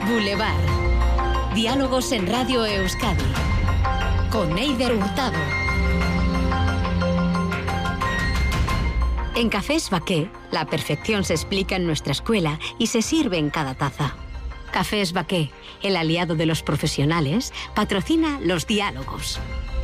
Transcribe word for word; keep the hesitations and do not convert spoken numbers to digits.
Boulevard. Diálogos en Radio Euskadi. Con Eider Hurtado. En Cafés Baqué, la perfección se explica en nuestra escuela y se sirve en cada taza. Cafés Baqué, el aliado de los profesionales, patrocina los diálogos.